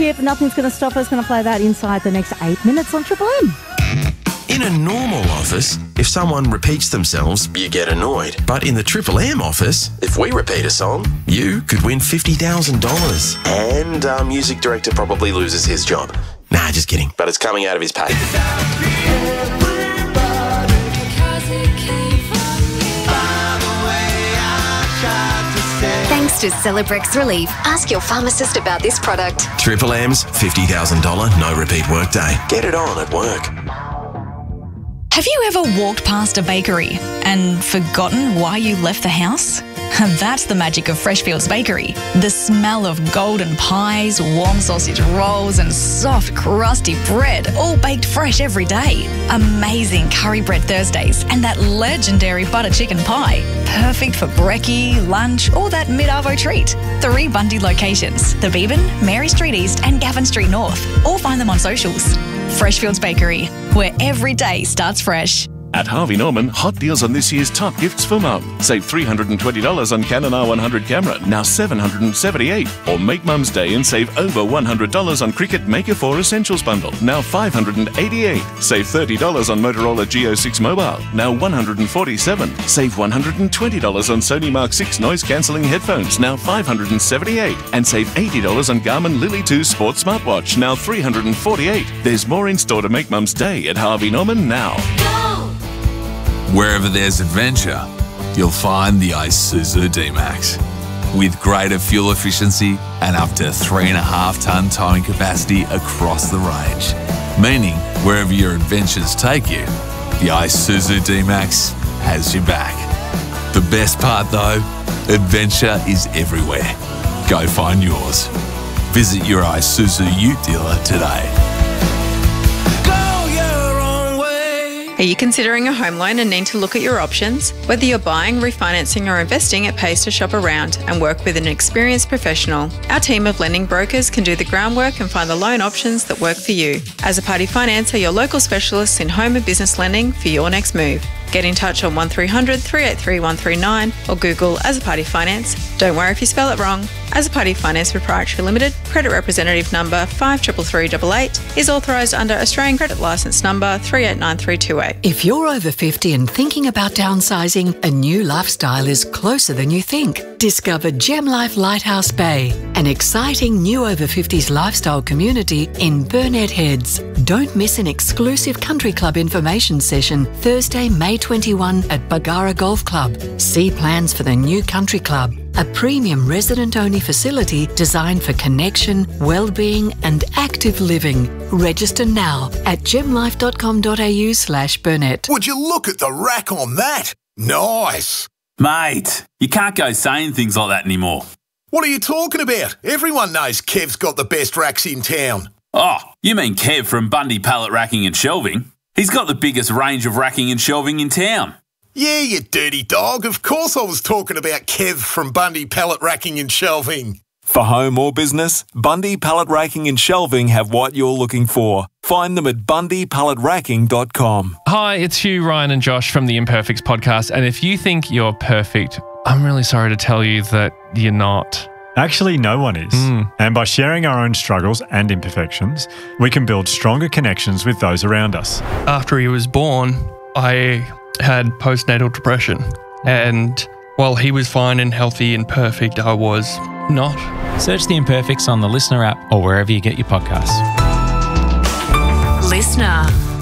Skip. Nothing's going to stop us. Going to play that inside the next 8 minutes on Triple M. In a normal office, if someone repeats themselves, you get annoyed. But in the Triple M office, if we repeat a song, you could win $50,000. And our music director probably loses his job. Nah, just kidding. But it's coming out of his pay. Thanks to Celebrex Relief. Ask your pharmacist about this product. Triple M's $50,000 no repeat workday. Get it on at work. Have you ever walked past a bakery and forgotten why you left the house? That's the magic of Freshfields Bakery. The smell of golden pies, warm sausage rolls and soft, crusty bread, all baked fresh every day. Amazing curry bread Thursdays and that legendary butter chicken pie. Perfect for brekkie, lunch or that mid-arvo treat. 3 Bundy locations, the Beeban, Mary Street East and Gavin Street North. Or find them on socials. Freshfields Bakery, where every day starts fresh. At Harvey Norman, hot deals on this year's top gifts for mum. Save $320 on Canon R100 camera, now $778. Or make Mum's Day and save over $100 on Cricut Maker 4 Essentials Bundle, now $588. Save $30 on Motorola Geo6 Mobile, now $147. Save $120 on Sony Mark 6 noise cancelling headphones, now $578. And save $80 on Garmin Lily 2 Sports Smartwatch, now $348. There's more in store to make Mum's Day at Harvey Norman now. Wherever there's adventure, you'll find the Isuzu D-Max. With greater fuel efficiency and up to 3.5 tonne towing capacity across the range. Meaning, wherever your adventures take you, the Isuzu D-Max has your back. The best part though, adventure is everywhere. Go find yours. Visit your Isuzu Ute dealer today. Are you considering a home loan and need to look at your options? Whether you're buying, refinancing or investing, it pays to shop around and work with an experienced professional. Our team of lending brokers can do the groundwork and find the loan options that work for you. As a Party Finance are your local specialists in home and business lending for your next move. Get in touch on 1300 383 139 or Google As a Party Finance. Don't worry if you spell it wrong. As a Party Finance Proprietary Limited, credit representative number 533388 is authorised under Australian Credit Licence number 389328. If you're over 50 and thinking about downsizing, a new lifestyle is closer than you think. Discover Gem Life Lighthouse Bay, an exciting new over 50s lifestyle community in Burnett Heads. Don't miss an exclusive country club information session Thursday, May 21 at Bargara Golf Club. See plans for the new country club, a premium resident-only facility designed for connection, well-being and active living. Register now at gemlife.com.au/Burnett. Would you look at the rack on that? Nice. Mate, you can't go saying things like that anymore. What are you talking about? Everyone knows Kev's got the best racks in town. Oh, you mean Kev from Bundy Pallet Racking and Shelving? He's got the biggest range of racking and shelving in town. Yeah, you dirty dog. Of course I was talking about Kev from Bundy Pallet Racking and Shelving. For home or business, Bundy Pallet Racking and Shelving have what you're looking for. Find them at bundypalletracking.com. Hi, it's Hugh, Ryan and Josh from the Imperfects podcast. And if you think you're perfect, I'm really sorry to tell you that you're not. Actually, no one is. And by sharing our own struggles and imperfections, we can build stronger connections with those around us. After he was born, I had postnatal depression. And while he was fine and healthy and perfect, I was not. Search The Imperfects on the Listener app or wherever you get your podcasts. Listener.